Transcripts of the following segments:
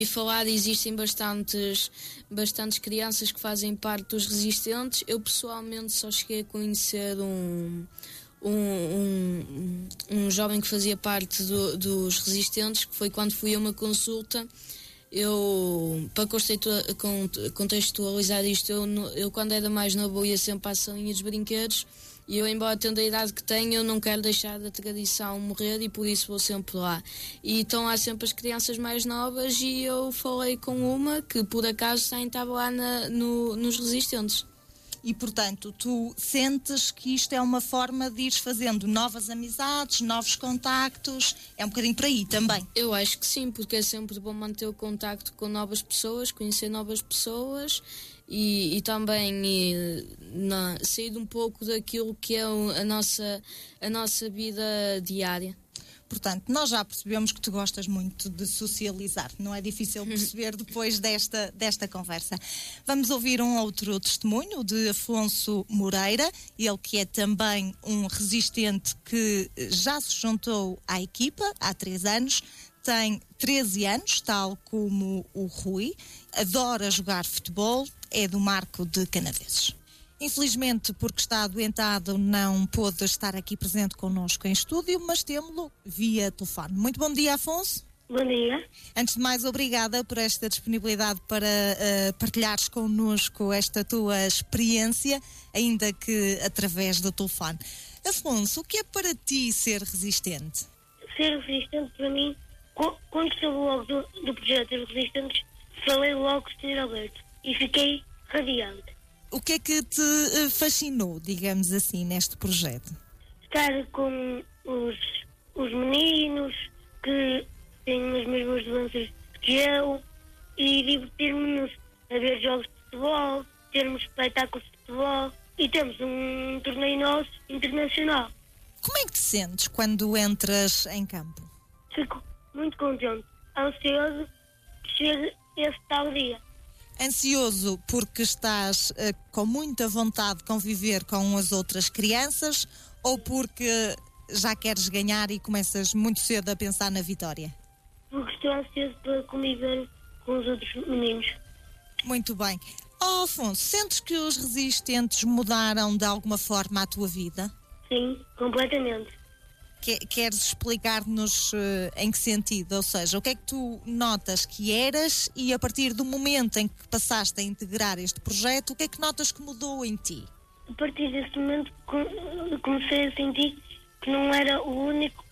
E falar, existem bastantes crianças que fazem parte dos resistentes. Eu pessoalmente só cheguei a conhecer um jovem que fazia parte dos resistentes, que foi quando fui a uma consulta. Para contextualizar isto, eu quando era mais novo ia sempre à salinha dos brinquedos. E eu, embora tendo a idade que tenho, eu não quero deixar da tradição morrer e por isso vou sempre lá. E estão lá sempre as crianças mais novas e eu falei com uma que por acaso também estava lá nos resistentes. E, portanto, tu sentes que isto é uma forma de ires fazendo novas amizades, novos contactos, é um bocadinho por aí também? Eu acho que sim, porque é sempre bom manter o contacto com novas pessoas, conhecer novas pessoas e também sair um pouco daquilo que é a nossa vida diária. Portanto, nós já percebemos que tu gostas muito de socializar, não é difícil perceber depois desta conversa. Vamos ouvir um outro testemunho de Afonso Moreira, ele que é também um resistente que já se juntou à equipa há 3 anos, tem 13 anos, tal como o Rui, adora jogar futebol, é do Marco de Canaveses. Infelizmente, porque está adoentado, não pôde estar aqui presente connosco em estúdio, mas temos-lo via telefone. Muito bom dia, Afonso. Bom dia. Antes de mais, obrigada por esta disponibilidade para partilhares connosco esta tua experiência, ainda que através do telefone. Afonso, o que é para ti ser resistente? Ser resistente para mim, quando soube logo do projeto dos resistentes, falei logo com o Sr. Alberto e fiquei radiante. O que é que te fascinou, digamos assim, neste projeto? Estar com os meninos que têm as mesmas doenças que eu e divertir-me a ver jogos de futebol, termos espetáculos de futebol e temos um torneio nosso internacional. Como é que te sentes quando entras em campo? Fico muito contente, ansioso que chegue esse tal dia. Ansioso porque estás com muita vontade de conviver com as outras crianças ou porque já queres ganhar e começas muito cedo a pensar na vitória? Porque estou ansioso para conviver com os outros meninos. Muito bem. Oh, Afonso, sentes que os resistentes mudaram de alguma forma a tua vida? Sim, completamente. Queres explicar-nos em que sentido? Ou seja, o que é que tu notas que eras e a partir do momento em que passaste a integrar este projeto, o que é que notas que mudou em ti? A partir desse momento comecei a sentir que não era o único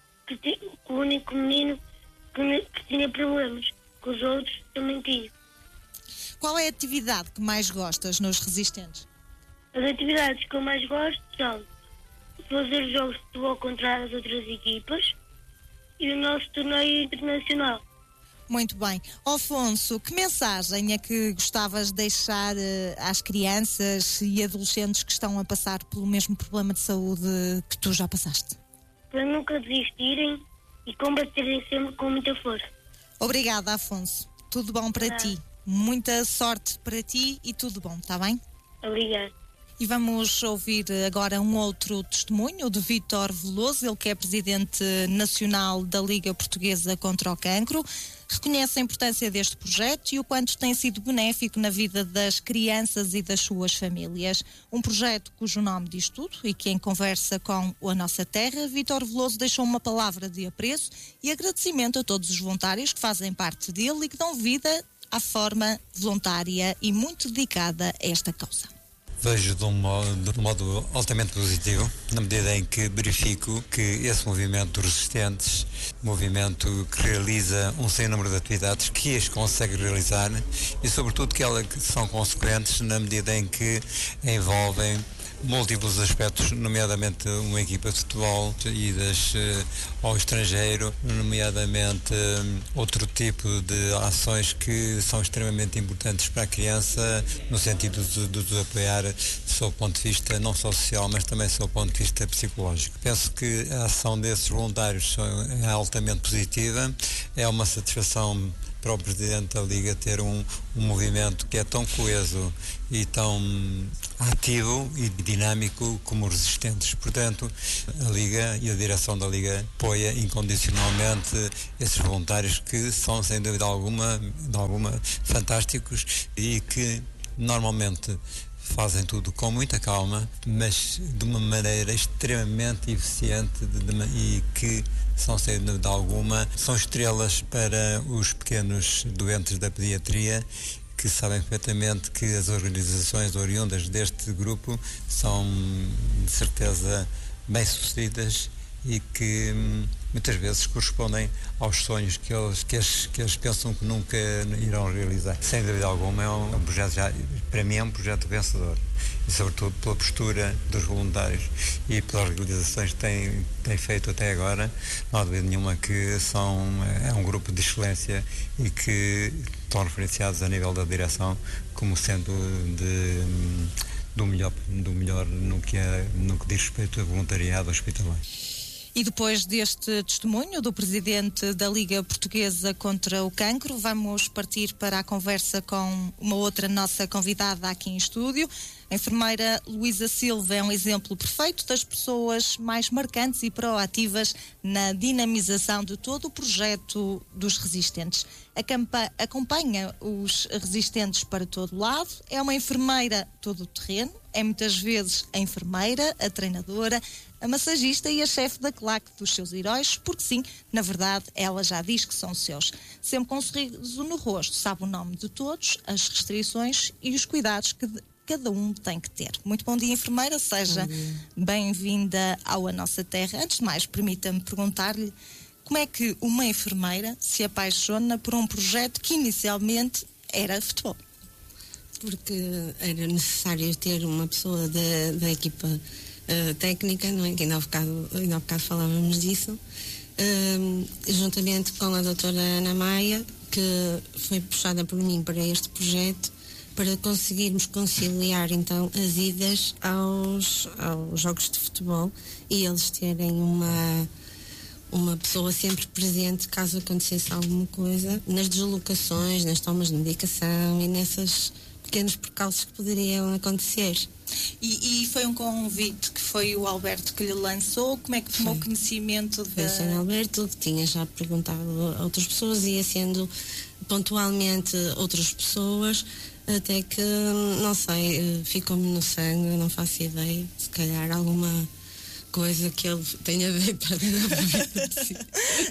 menino que tinha problemas, que os outros também tinham. Qual é a atividade que mais gostas nos resistentes? As atividades que eu mais gosto são fazer jogos de futebol contra as outras equipas e o nosso torneio internacional. Muito bem. Afonso, que mensagem é que gostavas de deixar às crianças e adolescentes que estão a passar pelo mesmo problema de saúde que tu já passaste? Para nunca desistirem e combaterem sempre com muita força. Obrigada, Afonso. Tudo bom para ti. Muita sorte para ti e tudo bom, está bem? Obrigada. E vamos ouvir agora um outro testemunho de Vítor Veloso, ele que é presidente nacional da Liga Portuguesa contra o Cancro. Reconhece a importância deste projeto e o quanto tem sido benéfico na vida das crianças e das suas famílias. Um projeto cujo nome diz tudo e que, em conversa com A Nossa Terra, Vítor Veloso deixou uma palavra de apreço e agradecimento a todos os voluntários que fazem parte dele e que dão vida à forma voluntária e muito dedicada a esta causa. Vejo de um modo altamente positivo, na medida em que verifico que esse movimento dos resistentes, movimento que realiza um sem número de atividades, que as consegue realizar e sobretudo que elas são consequentes na medida em que envolvem múltiplos aspectos, nomeadamente uma equipa de futebol, idas ao estrangeiro, nomeadamente outro tipo de ações que são extremamente importantes para a criança, no sentido de apoiar do seu ponto de vista não só social, mas também do seu ponto de vista psicológico. Penso que a ação desses voluntários é altamente positiva, é uma satisfação para o Presidente da Liga ter um movimento que é tão coeso e tão ativo e dinâmico como os Resistentes. Portanto, a Liga e a direção da Liga apoia incondicionalmente esses voluntários que são, sem dúvida alguma, fantásticos e que normalmente fazem tudo com muita calma, mas de uma maneira extremamente eficiente e que são, sem dúvida alguma, são estrelas para os pequenos doentes da pediatria, que sabem perfeitamente que as organizações oriundas deste grupo são, de certeza, bem-sucedidas e que muitas vezes correspondem aos sonhos que eles pensam que nunca irão realizar. Sem dúvida alguma, é um projeto, para mim, é um projeto vencedor. E, sobretudo, pela postura dos voluntários e pelas realizações que têm feito até agora, não há dúvida nenhuma que é um grupo de excelência e que estão referenciados a nível da direção como sendo do melhor no que diz respeito a voluntariado hospitalar. E depois deste testemunho do Presidente da Liga Portuguesa contra o Cancro, vamos partir para a conversa com uma outra nossa convidada aqui em estúdio. A enfermeira Luísa Silva é um exemplo perfeito das pessoas mais marcantes e proativas na dinamização de todo o projeto dos Resistentes. Acompanha os Resistentes para todo lado, é uma enfermeira todo-terreno, é muitas vezes a enfermeira, a treinadora, a massagista e a chefe da claque dos seus heróis, porque sim, na verdade, ela já diz que são seus. Sempre com um sorriso no rosto, sabe o nome de todos, as restrições e os cuidados que cada um tem que ter. Muito bom dia, enfermeira, seja bem-vinda ao A Nossa Terra. Antes de mais, permita-me perguntar-lhe como é que uma enfermeira se apaixona por um projeto que inicialmente era futebol? Porque era necessário ter uma pessoa da equipa técnica, não é? Que ainda há bocado falávamos disso, juntamente com a doutora Ana Maia, que foi puxada por mim para este projeto, para conseguirmos conciliar então as idas aos jogos de futebol e eles terem uma pessoa sempre presente caso acontecesse alguma coisa, nas deslocações, nas tomas de medicação e nesses pequenos percalços que poderiam acontecer. E foi um convite que foi o Alberto que lhe lançou? Como é que tomou conhecimento Foi o Sr. Alberto que tinha já perguntado a outras pessoas, ia sendo pontualmente outras pessoas, até que, não sei, ficou-me no sangue, não faço ideia, se calhar alguma coisa que ele tenha deitado na vida de si.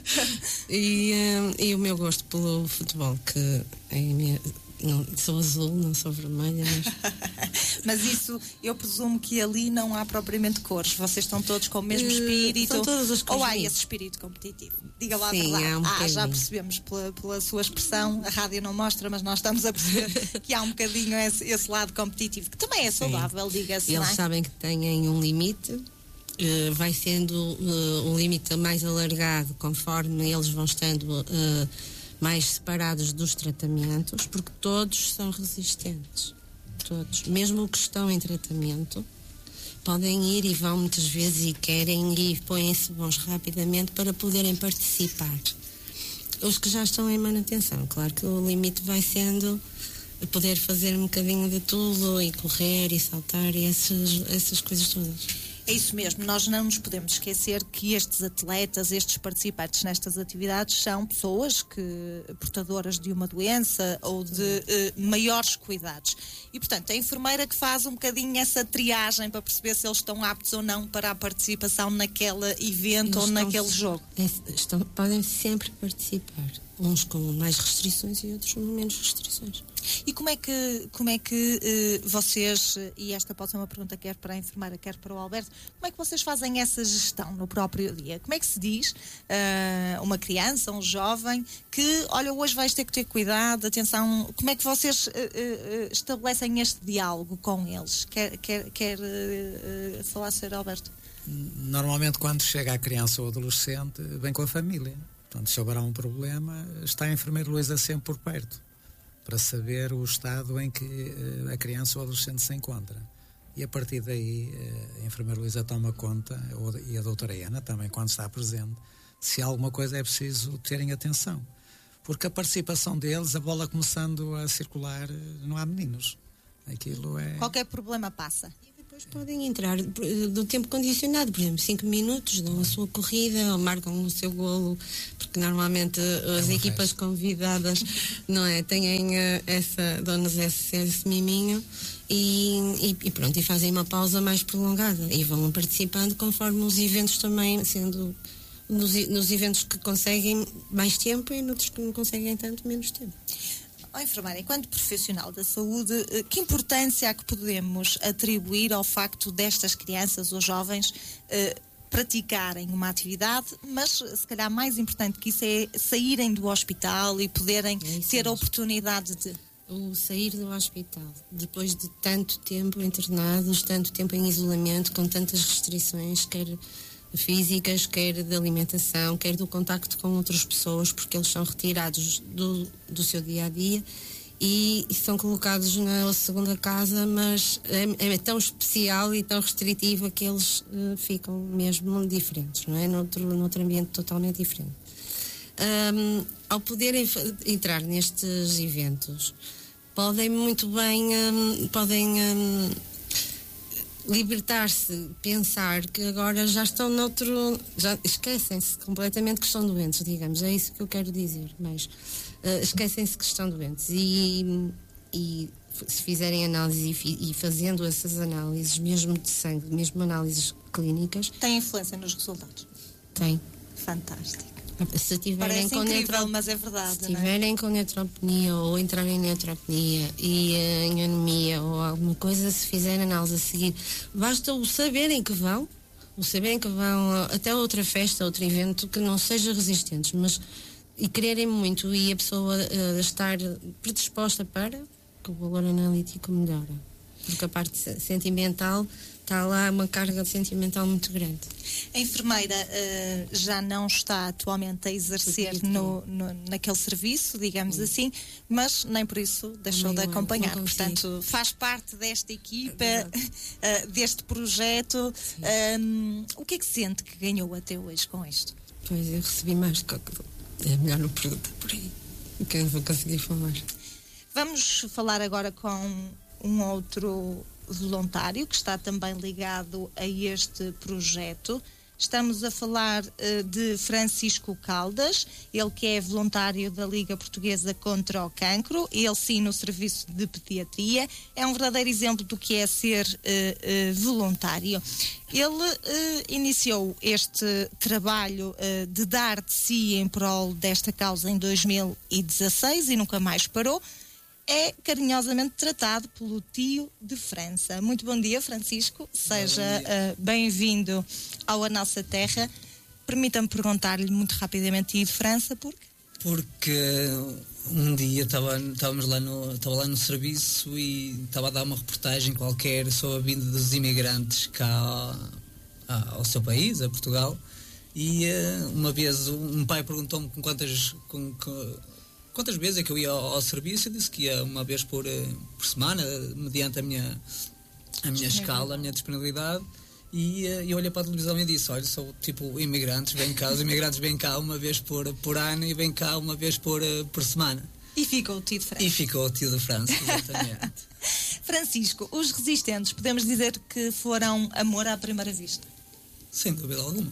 E o meu gosto pelo futebol, que não sou azul, não sou vermelha. Mas isso, eu presumo que ali não há propriamente cores. Vocês estão todos com o mesmo espírito? São todas as cores. Ou há esse espírito competitivo? Diga lá a Sim, verdade. Já percebemos pela sua expressão. A rádio não mostra, mas nós estamos a perceber que há um bocadinho esse lado competitivo, que também é saudável, diga-se. Eles sabem que têm um limite. Vai sendo um limite mais alargado conforme eles vão estando mais separados dos tratamentos, porque todos são resistentes. Todos. Mesmo que estão em tratamento, podem ir e vão muitas vezes e querem e põem-se bons rapidamente para poderem participar. Os que já estão em manutenção, claro que o limite vai sendo poder fazer um bocadinho de tudo e correr e saltar e essas coisas todas. É isso mesmo, nós não nos podemos esquecer que estes atletas, estes participantes nestas atividades são pessoas portadoras de uma doença ou de maiores cuidados. E, portanto, a enfermeira que faz um bocadinho essa triagem para perceber se eles estão aptos ou não para a participação naquele evento ou naquele jogo. Podem sempre participar, uns com mais restrições e outros com menos restrições. E como é que vocês, e esta pode ser uma pergunta quer para a enfermeira, quer para o Alberto, como é que vocês fazem essa gestão no próprio dia? Como é que se diz uma criança, um jovem, que, olha, hoje vais ter que ter cuidado, atenção, como é que vocês estabelecem este diálogo com eles? Quer falar, Sr. Alberto? Normalmente, quando chega a criança ou adolescente, vem com a família. Portanto, se houver um problema, está a enfermeira Luísa sempre por perto, para saber o estado em que a criança ou adolescente se encontra. E a partir daí, a enfermeira Luísa toma conta, e a doutora Ana também, quando está presente, se alguma coisa é preciso terem atenção. porque a participação deles, a bola começando a circular, não há meninos. Aquilo é... Qualquer problema passa. Depois podem entrar do tempo condicionado, por exemplo, 5 minutos, dão a sua corrida ou marcam o seu golo, porque normalmente as equipas convidadas, não é, têm dão-nos esse miminho e pronto, e fazem uma pausa mais prolongada e vão participando conforme os eventos também, sendo nos eventos que conseguem mais tempo e noutros que não conseguem tanto, menos tempo. Enfermeira, enquanto profissional da saúde, que importância é que podemos atribuir ao facto destas crianças ou jovens praticarem uma atividade, mas se calhar mais importante que isso é saírem do hospital e poderem ter a oportunidade de... O sair do hospital, depois de tanto tempo internados, tanto tempo em isolamento, com tantas restrições, quer físicas, quer de alimentação, quer do contacto com outras pessoas, porque eles são retirados do seu dia-a-dia e são colocados na segunda casa, mas é tão especial e tão restritivo que eles ficam mesmo diferentes, não é? Noutro ambiente totalmente diferente. Ao poderem entrar nestes eventos, podem muito bem libertar-se, pensar que agora já estão já esquecem-se completamente que estão doentes, digamos, é isso que eu quero dizer, mas esquecem-se que estão doentes e se fizerem análise e fazendo essas análises, mesmo de sangue, mesmo análises clínicas... Tem influência nos resultados? Tem. Fantástico. Se tiverem parece incrível, mas é verdade. Se tiverem com neutropenia ou entrarem em neutropenia e em anemia ou alguma coisa, se fizerem análise a seguir, basta o saberem que vão até outra festa, outro evento que não seja resistentes, mas e quererem muito e a pessoa estar predisposta para que o valor analítico melhora, porque a parte sentimental está lá uma carga sentimental muito grande. A enfermeira já não está atualmente a exercer naquele serviço, digamos assim, mas nem por isso deixou de acompanhar. Portanto, faz parte desta equipa, deste projeto. O que é que sente que ganhou até hoje com isto? Pois, eu recebi mais do que... É melhor não perguntar por aí, porque eu não vou conseguir falar. Vamos falar agora com um outro voluntário que está também ligado a este projeto. Estamos a falar de Francisco Caldas, ele que é voluntário da Liga Portuguesa contra o Cancro, ele sim no serviço de pediatria, é um verdadeiro exemplo do que é ser voluntário. Ele iniciou este trabalho de dar de si em prol desta causa em 2016 e nunca mais parou. É carinhosamente tratado pelo tio de França. Muito bom dia, Francisco. Seja bem-vindo ao A Nossa Terra. Permita-me perguntar-lhe muito rapidamente, tio de França, por quê? Porque um dia estava lá no serviço e estava a dar uma reportagem qualquer sobre a vinda dos imigrantes cá ao seu país, a Portugal, e uma vez um pai perguntou-me quantas vezes é que eu ia ao serviço. Eu disse que ia uma vez por semana, mediante a minha escala, a minha disponibilidade, e eu olhei para a televisão e disse: olha, sou tipo imigrantes, os imigrantes vêm cá uma vez por ano e vêm cá uma vez por semana. E ficou o tio de França. E ficou o tio de França, exatamente. Francisco, os resistentes, podemos dizer que foram amor à primeira vista? Sem dúvida alguma.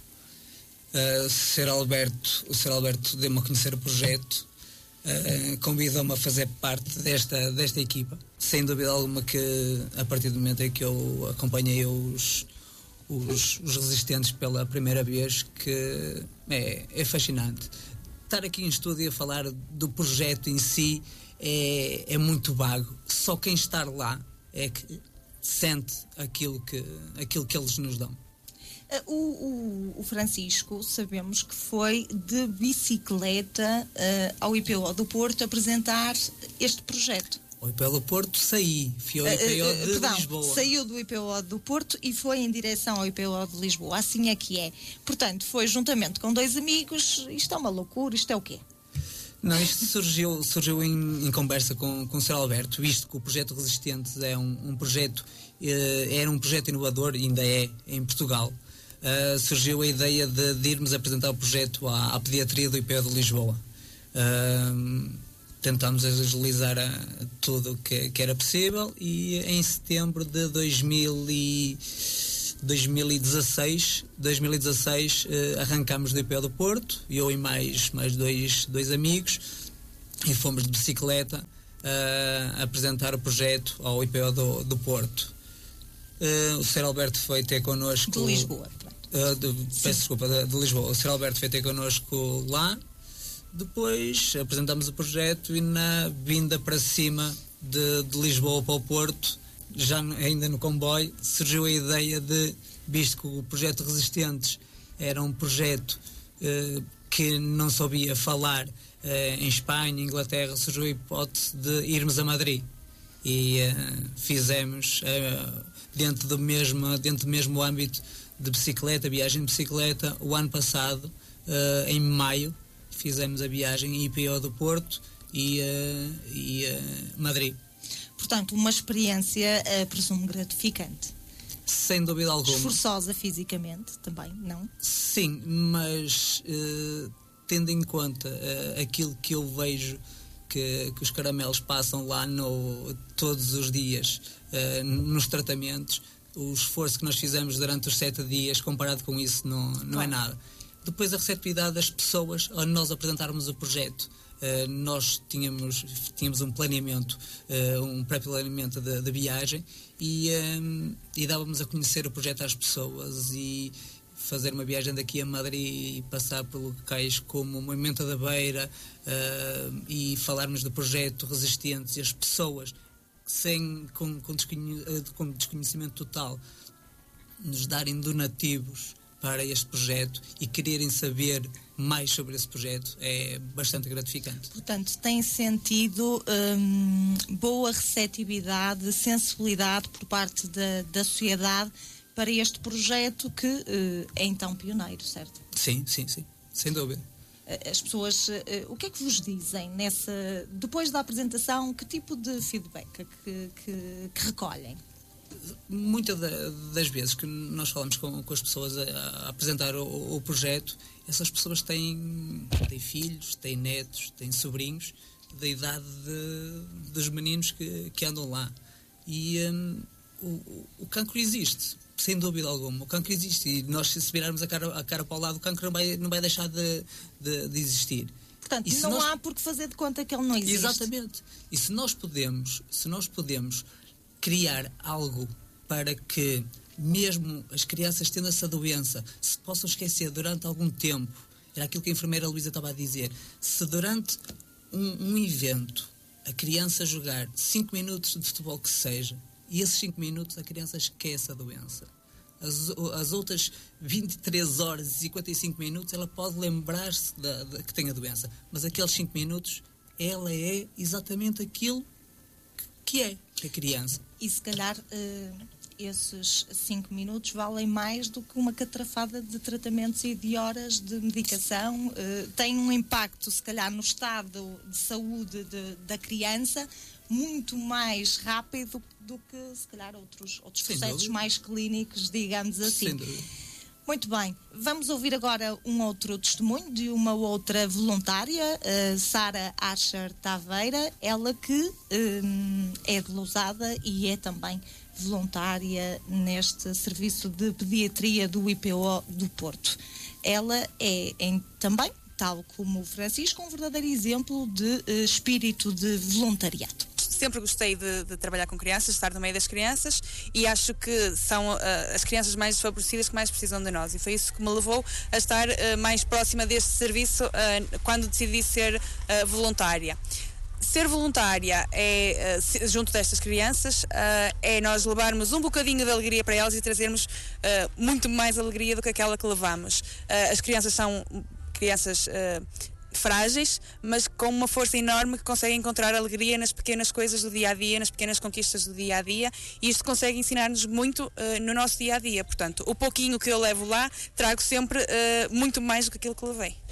O Sr. Alberto deu-me a conhecer o projeto, convidou-me a fazer parte desta equipa. Sem dúvida alguma que a partir do momento em que eu acompanhei os resistentes pela primeira vez, que é fascinante. Estar aqui em estúdio a falar do projeto em si é muito vago. Só quem está lá é que sente aquilo que eles nos dão. O Francisco, sabemos que foi de bicicleta ao IPO do Porto apresentar este projeto. O IPO do Porto fui ao IPO de Lisboa. Saiu do IPO do Porto e foi em direção ao IPO de Lisboa, assim é que é. Portanto, foi juntamente com dois amigos. Isto é uma loucura, isto é o quê? Não, isto surgiu em conversa com o Sr. Alberto, visto que o projeto Resistentes é um projeto, era um projeto inovador, ainda é, em Portugal. Surgiu a ideia de irmos apresentar o projeto à pediatria do IPO de Lisboa. Tentámos agilizar tudo que era possível, e em setembro de 2016 arrancámos do IPO do Porto, eu e mais dois amigos, e fomos de bicicleta apresentar o projeto ao IPO do Porto. O Sr. Alberto foi ter connosco... De Lisboa. Peço desculpa, de Lisboa. O Sr. Alberto foi ter connosco lá. Depois apresentámos o projeto, e na vinda para cima de Lisboa para o Porto, ainda no comboio, surgiu a ideia visto que o projeto Resistentes era um projeto que não sabia falar em Espanha, Inglaterra, surgiu a hipótese de irmos a Madrid. E fizemos, dentro do mesmo âmbito de bicicleta, viagem de bicicleta, o ano passado, em maio, fizemos a viagem IPO do Porto e Madrid. Portanto, uma experiência, presumo, gratificante. Sem dúvida alguma. Esforçosa fisicamente também, não? Sim, mas tendo em conta aquilo que eu vejo que os caramelos passam lá todos os dias nos tratamentos, o esforço que nós fizemos durante os 7 dias, comparado com isso, não é nada. Depois, a receptividade das pessoas ao nós apresentarmos o projeto. Nós tínhamos um planeamento, um pré-planeamento de viagem, e dávamos a conhecer o projeto às pessoas, e fazer uma viagem daqui a Madrid e passar por locais como o Moimenta da Beira, e falarmos do projeto Resistentes, e as pessoas com desconhecimento total nos darem donativos para este projeto e quererem saber mais sobre esse projeto, é bastante gratificante. Portanto, tem sentido boa receptividade, sensibilidade por parte da sociedade para este projeto, que é então pioneiro, certo? Sim, sem dúvida. As pessoas, o que é que vos dizem depois da apresentação? Que tipo de feedback que recolhem? Muitas das vezes que nós falamos com as pessoas a apresentar o projeto, essas pessoas têm filhos, têm netos, têm sobrinhos da idade dos meninos que andam lá. E o cancro existe, sem dúvida alguma. O cancro existe, e nós, se virarmos a cara para o lado, o cancro não vai deixar de existir. Portanto, não há por que fazer de conta que ele não existe. Exatamente. E se nós podemos criar algo para que mesmo as crianças tendo essa doença se possam esquecer durante algum tempo, era aquilo que a enfermeira Luísa estava a dizer, se durante um evento a criança jogar 5 minutos de futebol que seja, e esses 5 minutos a criança esquece a doença, as outras 23 horas e 55 minutos ela pode lembrar-se que tem a doença, mas aqueles 5 minutos ela é exatamente aquilo que é a criança. E se calhar esses 5 minutos valem mais do que uma catrafada de tratamentos e de horas de medicação. Tem um impacto, se calhar, no estado de saúde da criança muito mais rápido do que, se calhar, outros processos mais clínicos, digamos assim. Sem dúvida. Muito bem, vamos ouvir agora um outro testemunho de uma outra voluntária, Sara Asher Taveira, ela que é de Lousada e é também voluntária neste serviço de pediatria do IPO do Porto. Ela é também, tal como o Francisco, um verdadeiro exemplo de espírito de voluntariado. Sempre gostei de trabalhar com crianças, estar no meio das crianças, e acho que são as crianças mais desfavorecidas que mais precisam de nós, e foi isso que me levou a estar mais próxima deste serviço quando decidi ser voluntária. Ser voluntária junto destas crianças é nós levarmos um bocadinho de alegria para elas e trazermos muito mais alegria do que aquela que levamos. As crianças são crianças frágeis, mas com uma força enorme, que conseguem encontrar alegria nas pequenas coisas do dia-a-dia, nas pequenas conquistas do dia-a-dia, e isto consegue ensinar-nos muito no nosso dia-a-dia. Portanto, o pouquinho que eu levo lá, trago sempre muito mais do que aquilo que levei.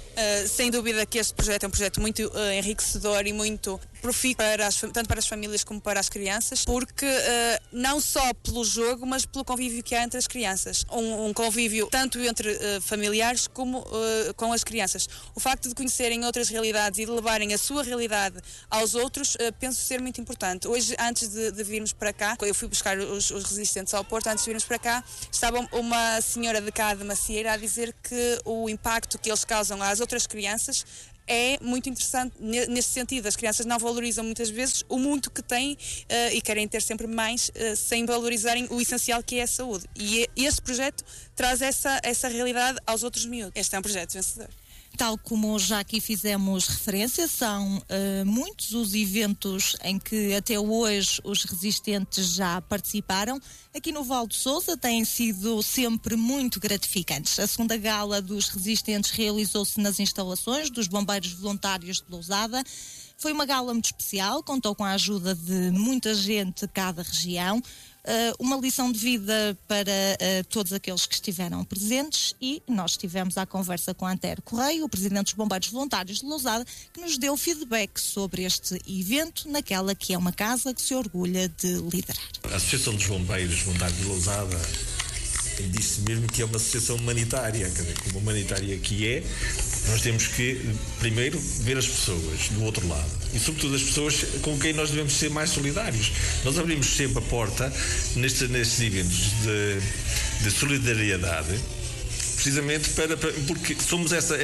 Sem dúvida que este projeto é um projeto muito enriquecedor e muito profícuo tanto para as famílias como para as crianças, porque não só pelo jogo, mas pelo convívio que há entre as crianças. Um convívio tanto entre familiares como com as crianças. O facto de conhecerem outras realidades e de levarem a sua realidade aos outros, penso ser muito importante. Hoje, antes de virmos para cá, eu fui buscar os resistentes ao Porto, antes de virmos para cá, estava uma senhora de cá de Macieira a dizer que o impacto que eles causam às outras crianças é muito interessante nesse sentido. As crianças não valorizam muitas vezes o muito que têm e querem ter sempre mais sem valorizarem o essencial que é a saúde. E este projeto traz essa realidade aos outros miúdos. Este é um projeto vencedor. Tal como já aqui fizemos referência, são muitos os eventos em que até hoje os resistentes já participaram. Aqui no Val de Sousa têm sido sempre muito gratificantes. A segunda gala dos resistentes realizou-se nas instalações dos Bombeiros Voluntários de Lousada. Foi uma gala muito especial, contou com a ajuda de muita gente de cada região. Uma lição de vida para todos aqueles que estiveram presentes, e nós estivemos à conversa com Antero Correia, o presidente dos Bombeiros Voluntários de Lousada, que nos deu feedback sobre este evento naquela que é uma casa que se orgulha de liderar. A Associação dos Bombeiros Voluntários de Lousada diz-se mesmo que é uma associação humanitária, quer dizer, como humanitária que é, nós temos que, primeiro, ver as pessoas do outro lado e, sobretudo, as pessoas com quem nós devemos ser mais solidários. Nós abrimos sempre a porta nestes eventos de solidariedade, precisamente porque somos essa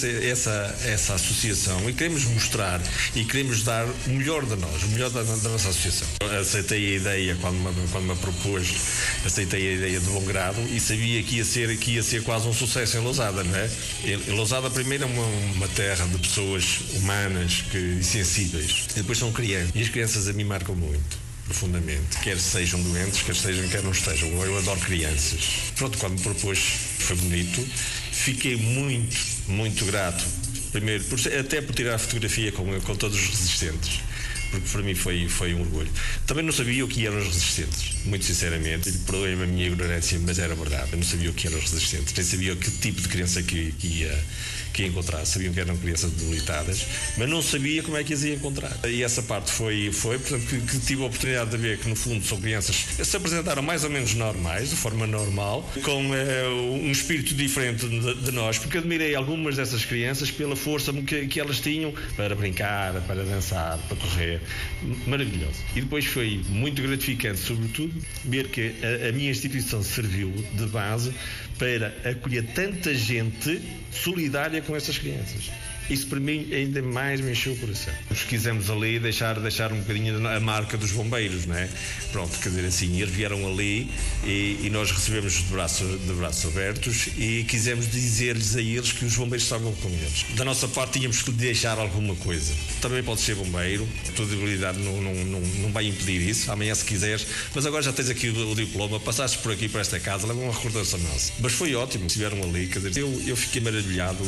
associação e queremos mostrar e queremos dar o melhor de nós, o melhor da nossa associação. Aceitei a ideia, quando me propôs, aceitei a ideia de bom grado e sabia que ia ser quase um sucesso em Lousada, não é? Lousada, primeiro, é uma terra de pessoas humanas e sensíveis, e depois são crianças, e as crianças a mim marcam muito. Profundamente, quer sejam doentes, quer não estejam. Eu adoro crianças. Pronto, quando me propôs, foi bonito. Fiquei muito, muito grato. Primeiro, até por tirar a fotografia com todos os resistentes, porque para mim foi um orgulho. Também não sabia o que eram os resistentes, muito sinceramente. Perdoem-me a minha ignorância, mas era verdade. Eu não sabia o que eram os resistentes, nem sabia que tipo de criança que ia encontrar. Sabiam que eram crianças debilitadas, mas não sabia como é que as ia encontrar. E essa parte foi portanto, que tive a oportunidade de ver que, no fundo, são crianças que se apresentaram mais ou menos normais, de forma normal, com um espírito diferente de nós, porque admirei algumas dessas crianças pela força que elas tinham para brincar, para dançar, para correr. Maravilhoso. E depois foi muito gratificante, sobretudo, ver que a minha instituição serviu de base para acolher tanta gente solidária com essas crianças. Isso para mim ainda mais me encheu o coração. Nós quisemos ali deixar um bocadinho a marca dos bombeiros, não é? Pronto, quer dizer assim, eles vieram ali e nós recebemos de braços abertos e quisemos dizer-lhes a eles que os bombeiros estavam com eles. Da nossa parte tínhamos que deixar alguma coisa. Também pode ser bombeiro, a tua debilidade não vai impedir isso, amanhã se quiseres, mas agora já tens aqui o diploma, passaste por aqui, por esta casa, leva uma recordação nossa. Mas foi ótimo, estiveram ali, quer dizer, eu fiquei maravilhado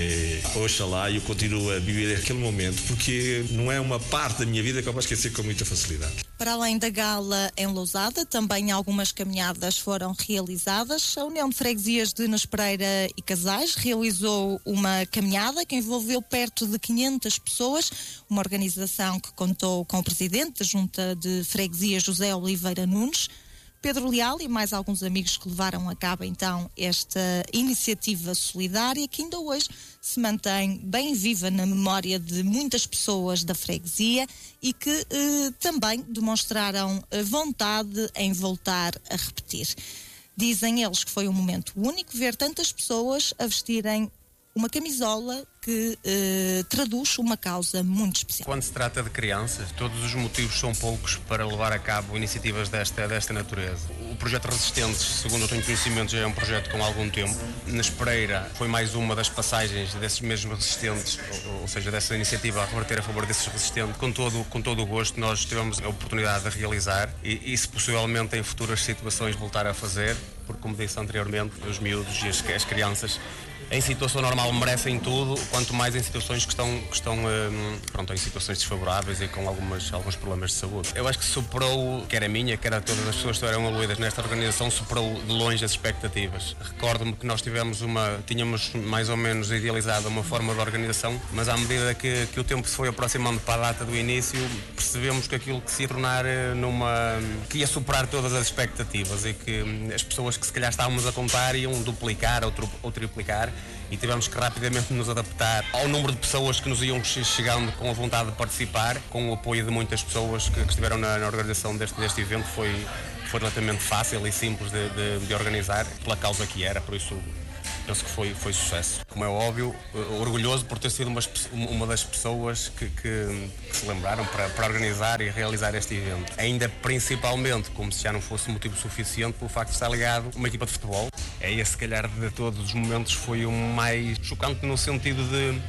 e oxalá eu continuo a viver aquele momento, porque não é uma parte da minha vida que eu vou esquecer com muita facilidade. Para além da gala em Lousada, também algumas caminhadas foram realizadas. A União de Freguesias de Nes Pereira e Casais realizou uma caminhada que envolveu perto de 500 pessoas, uma organização que contou com o presidente da Junta de Freguesias, José Oliveira Nunes, Pedro Leal e mais alguns amigos que levaram a cabo então esta iniciativa solidária que ainda hoje se mantém bem viva na memória de muitas pessoas da freguesia e que também demonstraram vontade em voltar a repetir. Dizem eles que foi um momento único ver tantas pessoas a vestirem uma camisola que traduz uma causa muito especial. Quando se trata de crianças, todos os motivos são poucos para levar a cabo iniciativas desta natureza. O projeto Resistentes, segundo eu tenho conhecimento, já é um projeto com algum tempo. Nes Pereira foi mais uma das passagens desses mesmos resistentes, ou seja, dessa iniciativa a reverter a favor desses resistentes. Com todo o gosto nós tivemos a oportunidade de realizar e se possivelmente em futuras situações voltar a fazer. porque, como disse anteriormente, os miúdos e as crianças em situação normal merecem tudo, quanto mais em situações que estão em situações desfavoráveis e com alguns problemas de saúde. Eu acho que superou, quer a minha, quer a todas as pessoas que estiveram envolvidas nesta organização, superou de longe as expectativas. Recordo-me que nós tínhamos mais ou menos idealizado uma forma de organização, mas à medida que o tempo se foi aproximando para a data do início, percebemos que aquilo que se ia tornar que ia superar todas as expectativas e que as pessoas que se calhar estávamos a contar iam duplicar ou triplicar, e tivemos que rapidamente nos adaptar ao número de pessoas que nos iam chegando com a vontade de participar, com o apoio de muitas pessoas que estiveram na organização deste evento. Foi relativamente fácil e simples de organizar, pela causa que era, por isso penso que foi sucesso. Como é óbvio, orgulhoso por ter sido uma das pessoas que se lembraram para organizar e realizar este evento. Ainda principalmente, como se já não fosse motivo suficiente, pelo facto de estar ligado a uma equipa de futebol. Esse, se calhar, de todos os momentos foi o mais chocante no sentido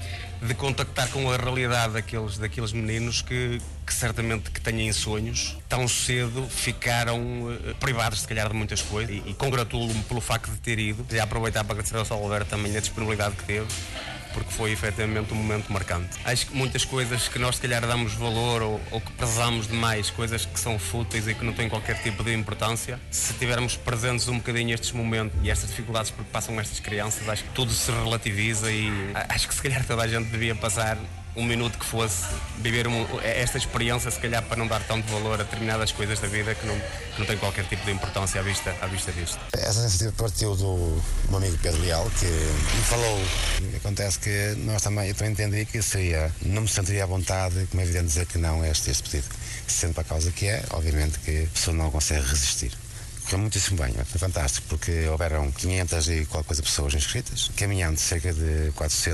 de contactar com a realidade daqueles meninos que certamente que têm sonhos, tão cedo ficaram privados, se calhar, de muitas coisas, e congratulo-me pelo facto de ter ido. Já aproveitar para agradecer ao Sr. Alberto também a disponibilidade que teve, porque foi efetivamente um momento marcante. Acho que muitas coisas que nós, se calhar, damos valor ou que prezamos demais, coisas que são fúteis e que não têm qualquer tipo de importância, se tivermos presentes um bocadinho estes momentos e estas dificuldades que passam estas crianças, acho que tudo se relativiza e acho que, se calhar, toda a gente devia passar um minuto que fosse viver esta experiência, se calhar, para não dar tanto valor a determinadas coisas da vida que não tem qualquer tipo de importância à vista disto. Essa iniciativa partiu do meu amigo Pedro Leal, que me falou. Acontece que eu também entendi que não me sentiria à vontade, como é evidente, dizer que não a este pedido. Sendo para a causa que é, obviamente que a pessoa não consegue resistir. Correu muitíssimo bem, foi fantástico, porque houveram 500 e qualquer coisa pessoas inscritas, caminhando cerca de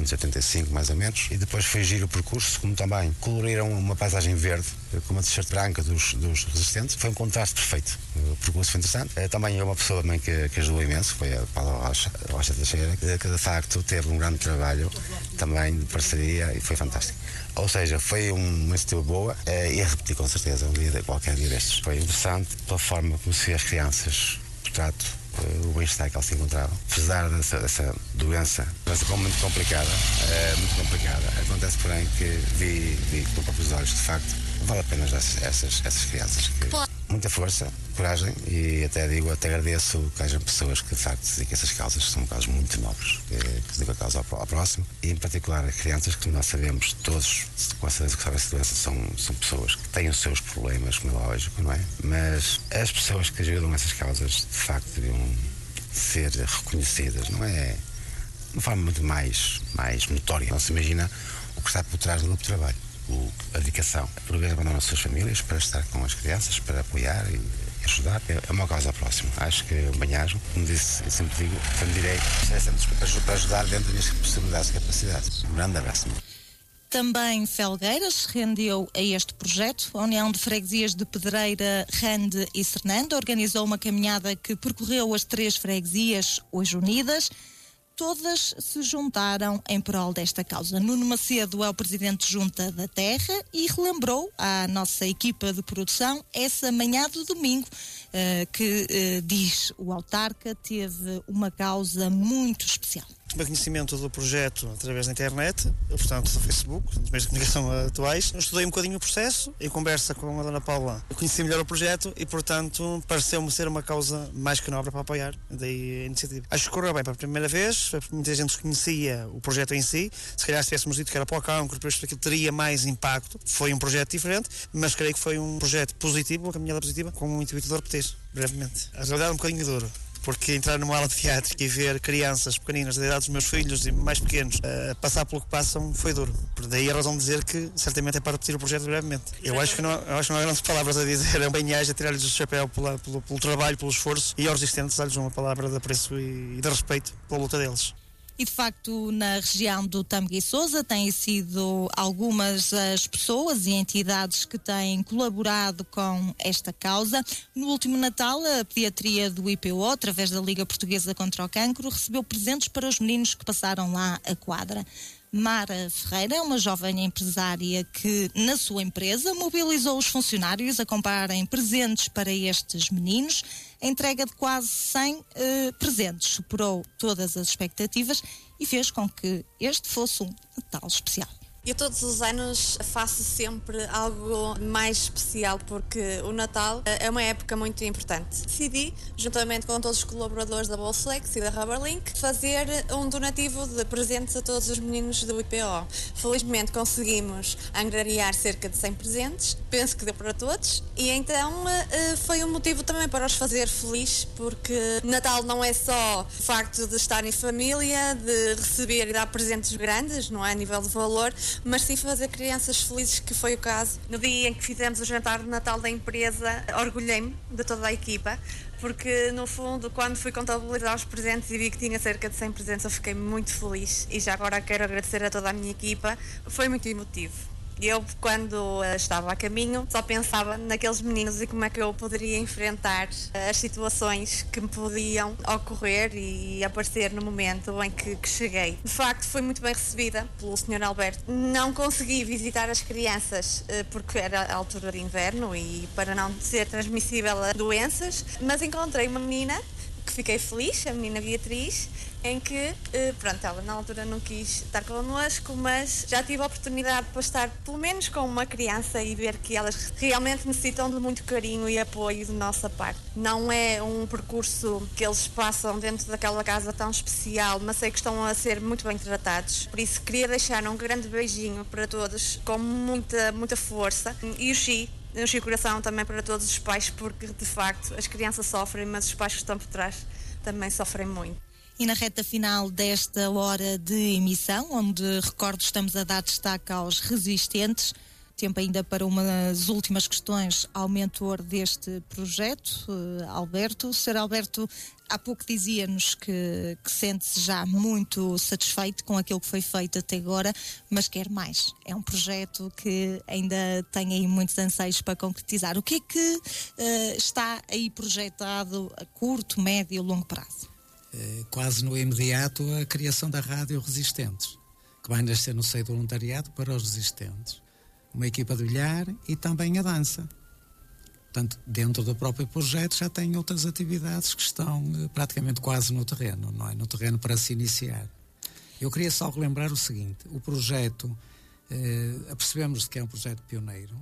485 mais ou menos, e depois foi giro o percurso, como também coloriram uma paisagem verde com uma t-shirt branca dos resistentes. Foi um contraste perfeito, o percurso foi interessante. Também uma pessoa também que ajudou imenso, foi a Paula Rocha Teixeira, que de facto teve um grande trabalho também de parceria e foi fantástico. Ou seja, foi uma iniciativa boa e a repetir com certeza qualquer dia destes. Foi interessante pela forma como se vê as crianças, portanto, o bem-estar que elas se encontravam. Apesar dessa doença muito complicada, acontece porém que vi com próprios olhos, de facto, vale a pena essas crianças. Muita força, coragem e até agradeço que haja pessoas que de facto se dediquem a essas causas, que são causas muito nobres, que se dedicam a causa ao próximo, e em particular as crianças, que nós sabemos, todos com certeza que sabem essa doença, são pessoas que têm os seus problemas, como é lógico, não é? Mas as pessoas que ajudam essas causas de facto deviam ser reconhecidas, não é? De uma forma muito mais notória. Não se imagina o que está por trás do grupo de trabalho. A dedicação, por vezes abandonam as suas famílias para estar com as crianças, para apoiar e ajudar. É uma causa próxima. Acho que o bem-ajo, como disse, eu sempre digo, direi, para ajudar dentro das minhas possibilidades e capacidades. Um grande abraço. Também Felgueiras se rendeu a este projeto. A União de Freguesias de Pedreira, Rande e Sernando organizou uma caminhada que percorreu as 3 freguesias hoje unidas. Todas se juntaram em prol desta causa. Nuno Macedo é o presidente de Junta da Terra e relembrou à nossa equipa de produção essa manhã do domingo que, diz o autarca, teve uma causa muito especial. Tomei conhecimento do projeto através da internet, portanto do Facebook, dos meios de comunicação atuais. Eu estudei um bocadinho o processo, em conversa com a Dona Paula, eu conheci melhor o projeto e, portanto, pareceu-me ser uma causa mais que nobre para apoiar, daí a iniciativa. Acho que correu bem para a primeira vez, muita gente conhecia o projeto em si, se calhar se tivéssemos dito que era para o cancro, depois aquilo teria mais impacto. Foi um projeto diferente, mas creio que foi um projeto positivo, uma caminhada positiva, com o intuito de repetir, brevemente. A realidade é um bocadinho duro, porque entrar numa aula de teatro e ver crianças pequeninas da idade dos meus filhos e mais pequenos passar pelo que passam foi duro. Por daí a razão de dizer que certamente é para repetir o projeto brevemente. Eu acho que não há grandes palavras a dizer, é um bem-aja, tirar-lhes o chapéu pelo trabalho, pelo esforço, e aos resistentes dar-lhes uma palavra de apreço e de respeito pela luta deles. E de facto na região do Tâmega e Sousa têm sido algumas as pessoas e entidades que têm colaborado com esta causa. No último Natal, a pediatria do IPO, através da Liga Portuguesa contra o Cancro, recebeu presentes para os meninos que passaram lá a quadra. Mara Ferreira é uma jovem empresária que, na sua empresa, mobilizou os funcionários a comprarem presentes para estes meninos. a entrega de quase 100 presentes superou todas as expectativas e fez com que este fosse um Natal especial. Eu todos os anos faço sempre algo mais especial porque o Natal é uma época muito importante. Decidi, juntamente com todos os colaboradores da Bolflex e da Rubberlink, fazer um donativo de presentes a todos os meninos do IPO. Felizmente conseguimos angariar cerca de 100 presentes, penso que deu para todos, e então foi um motivo também para os fazer felizes, porque Natal não é só o facto de estar em família, de receber e dar presentes grandes, não é a nível de valor, mas sim fazer crianças felizes, que foi o caso. No dia em que fizemos o jantar de Natal da empresa, orgulhei-me de toda a equipa, porque no fundo, quando fui contabilizar os presentes e vi que tinha cerca de 100 presentes, eu fiquei muito feliz e já agora quero agradecer a toda a minha equipa, foi muito emotivo. Eu, quando estava a caminho, só pensava naqueles meninos e como é que eu poderia enfrentar as situações que me podiam ocorrer e aparecer no momento em que cheguei. De facto, foi muito bem recebida pelo Sr. Alberto. Não consegui visitar as crianças porque era a altura de inverno e para não ser transmissível a doenças, mas encontrei uma menina que fiquei feliz, a menina Beatriz, em que, ela na altura não quis estar connosco, mas já tive a oportunidade para estar pelo menos com uma criança e ver que elas realmente necessitam de muito carinho e apoio de nossa parte. Não é um percurso que eles passam dentro daquela casa tão especial, mas sei que estão a ser muito bem tratados. Por isso queria deixar um grande beijinho para todos, com muita força. E o Xi, enchi o coração também para todos os pais, porque de facto as crianças sofrem, mas os pais que estão por trás também sofrem muito. E na reta final desta hora de emissão, onde, recordo, estamos a dar destaque aos resistentes, tempo ainda para umas últimas questões ao mentor deste projeto, Alberto. Sr. Alberto, há pouco dizia-nos que sente-se já muito satisfeito com aquilo que foi feito até agora, mas quer mais. É um projeto que ainda tem aí muitos anseios para concretizar. O que é que está aí projetado a curto, médio e longo prazo? Quase no imediato, a criação da Rádio Resistentes, que vai nascer no seio do voluntariado para os resistentes. Uma equipa de bilhar e também a dança. Portanto, dentro do próprio projeto já tem outras atividades que estão praticamente quase no terreno, não é? No terreno para se iniciar. Eu queria só relembrar o seguinte: o projeto, apercebemos que é um projeto pioneiro,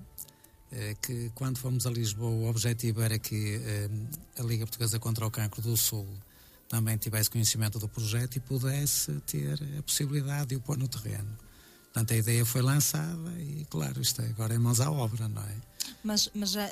que quando fomos a Lisboa o objetivo era que a Liga Portuguesa contra o Cancro do Sul também tivesse conhecimento do projeto e pudesse ter a possibilidade de o pôr no terreno. Portanto, a ideia foi lançada e, claro, isto agora é mãos à obra, não é? Mas já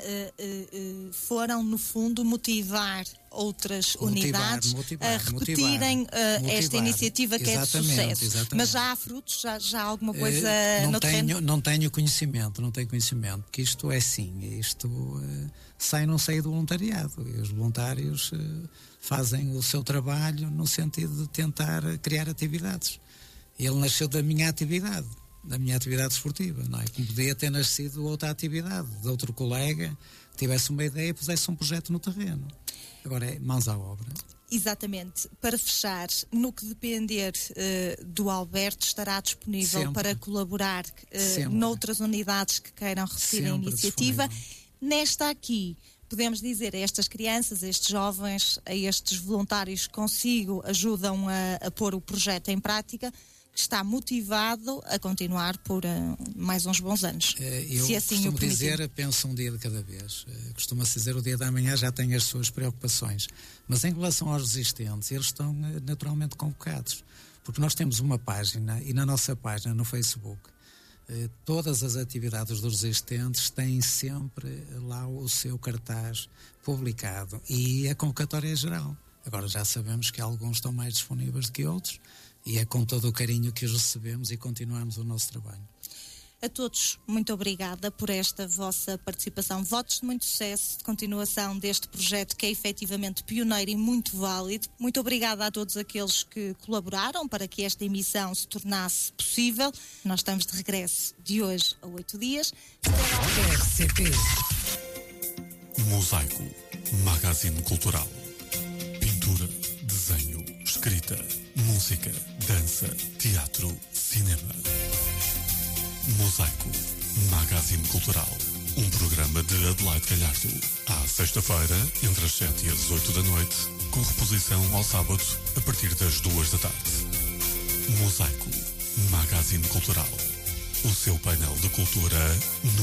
foram, no fundo, motivar outras unidades a repetirem esta iniciativa que é de sucesso. Exatamente. Mas já há frutos? Já há alguma coisa no terreno? Não tenho conhecimento, porque isto é assim, isto sai no seio do voluntariado e os voluntários fazem o seu trabalho no sentido de tentar criar atividades. Ele nasceu da minha atividade esportiva, não é? Como podia ter nascido outra atividade, de outro colega que tivesse uma ideia e pusesse um projeto no terreno. Agora é mãos à obra. Exatamente. Para fechar, no que depender do Alberto, estará disponível sempre para colaborar noutras unidades que queiram repetir a iniciativa. Disponível. Nesta aqui, podemos dizer a estas crianças, a estes jovens, a estes voluntários que consigo ajudam a pôr o projeto em prática, que está motivado a continuar por mais uns bons anos. Se assim o dizer, penso um dia de cada vez. Costuma-se dizer, o dia da manhã já tem as suas preocupações. Mas em relação aos resistentes, eles estão naturalmente convocados. Porque nós temos uma página, e na nossa página, no Facebook, todas as atividades dos resistentes têm sempre lá o seu cartaz publicado. E a convocatória é geral. Agora já sabemos que alguns estão mais disponíveis do que outros, e é com todo o carinho que os recebemos e continuamos o nosso trabalho. A todos, muito obrigada por esta vossa participação. Votos de muito sucesso, de continuação deste projeto que é efetivamente pioneiro e muito válido. Muito obrigada a todos aqueles que colaboraram para que esta emissão se tornasse possível. Nós estamos de regresso de hoje a 8 dias. RCP Mosaico, magazine cultural. Pintura, desenho, escrita, música, dança, teatro, cinema. Mosaico, magazine cultural. Um programa de Adelaide Galhardo. À sexta-feira, entre as 7 e as 8 da noite, com reposição ao sábado, a partir das 2 da tarde. Mosaico, magazine cultural. O seu painel de cultura